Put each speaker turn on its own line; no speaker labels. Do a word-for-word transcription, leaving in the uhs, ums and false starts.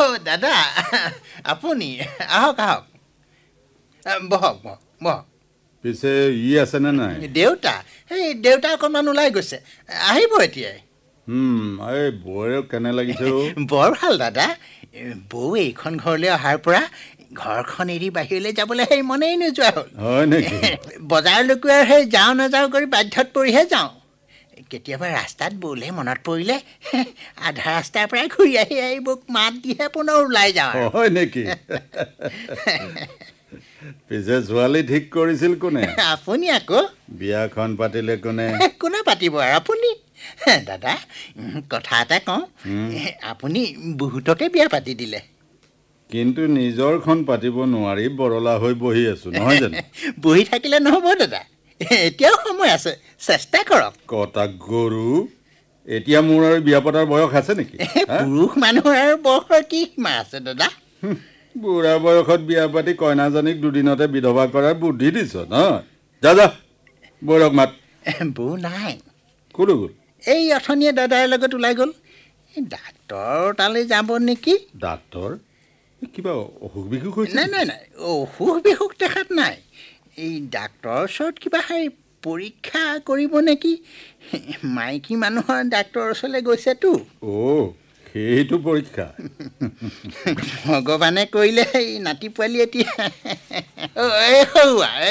দাদা আপুনি আহক আহক বহক বহক বহক
পিছে ই আছে নে নাই?
দেউতা এই দেউতা অকণমান ওলাই গৈছে আহিব এতিয়াই
এই বৌৰে কেনে লাগিছে
বৰ ভাল দাদা বৌ এইখন ঘৰলৈ অহাৰ পৰা ঘৰখন এৰি বাহিৰলৈ যাবলৈ সেই মনেই নোযোৱা হ'ল
হয় নেকি?
বজাৰলৈকে আৰু সেই যাওঁ নাযাওঁ কৰি বাধ্যত পৰিহে যাওঁ কেতিয়াবা ৰাস্তাত বৌলে মনত পৰিলে আধা ৰাস্তাৰ পৰাই ঘূৰি আহি আহি বৌক মাত দিহে পুনৰ ওলাই যাওঁ
হয় নেকি? পিছে ছোৱালী ঠিক কৰিছিল কোনে?
আপুনি আকৌ
বিয়াখন পাতিলে কোনে?
কোনে পাতিব আৰু আপুনি দাদা কথা এটা কওঁ আপুনি বহুতকে বিয়া পাতি দিলে
কিন্তু নিজৰখন পাতিব নোৱাৰি বৰলা হৈ বহি আছো নহয় জানো?
বহি থাকিলে নহ'ব দাদা এতিয়াও সময় আছে চেষ্টা কৰক
কটা গৰু এতিয়া মোৰ আৰু বিয়া পতাৰ বয়স আছে নেকি?
পুৰুষ মানুহৰ আৰু বয়সৰ কি সীমা আছে দাদা?
বুঢ়া বয়সত বিয়া পাতি কইনাজনীক দুদিনতে বিধৱা কৰাৰ বুদ্ধি দিছ ন? যা যা বৌৰক মাত।
বৌ নাই।
ক'লৈ গ'ল?
এই অথনিয়ে দাদাৰ লগত ওলাই গ'ল ডাক্তৰ তালৈ যাব নেকি?
ডাক্তৰ? কিবা অসুখ বিসুখ হৈছে?
নাই নাই নাই অসুখ বিসুখ দেখাত নাই এই ডাক্তৰৰ ওচৰত কিবা সেই পৰীক্ষা কৰিব নেকি মাইকী মানুহৰ ডাক্তৰৰ ওচৰলৈ গৈছেতো।
অ' সেইটো পৰীক্ষা
ভগৱানে কৰিলে এই নাতি পোৱালি এতিয়া